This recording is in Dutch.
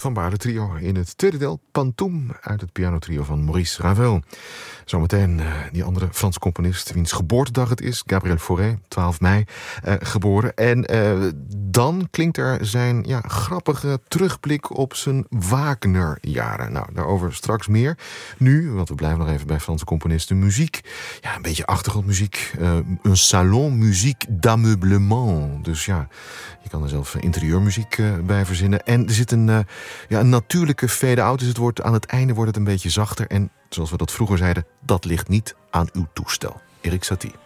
van Baarle Trio. In het tweede deel Pantoum uit het pianotrio van Maurice Ravel. Zometeen die andere Frans componist, wiens geboortedag het is. Gabriel Fauré, 12 mei geboren. En dan klinkt er zijn grappige terugblik op zijn Wagner-jaren. Nou, daarover straks meer. Nu, want we blijven nog even bij Franse componisten, muziek. Ja, een beetje achtergrondmuziek. Een salon muziek d'ameublement. Dus ja, je kan er zelf interieurmuziek bij verzinnen. En er zit een natuurlijke fade-out. Dus aan het einde wordt het een beetje zachter. En zoals we dat vroeger zeiden, dat ligt niet aan uw toestel. Erik Satie.